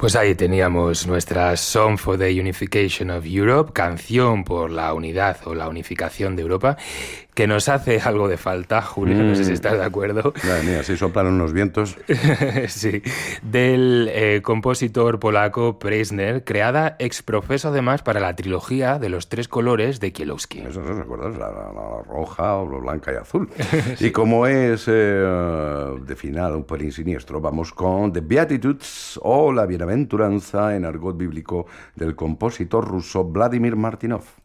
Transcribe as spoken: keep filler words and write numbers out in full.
Pues ahí teníamos nuestra Song for the Unification of Europe, canción por la unidad o la unificación de Europa, que nos hace algo de falta, Julio, mm. no sé si estás de acuerdo. Madre mía, así soplan unos vientos. Sí, del eh, compositor polaco Preisner, creada ex profeso además para la trilogía de los tres colores de Kiełowski. Eso no recuerdas, la, la, la roja, o la blanca y azul. Sí. Y como es eh, de final un pelín siniestro, vamos con The Beatitudes o la bienaventuranza en argot bíblico del compositor ruso Vladimir Martynov.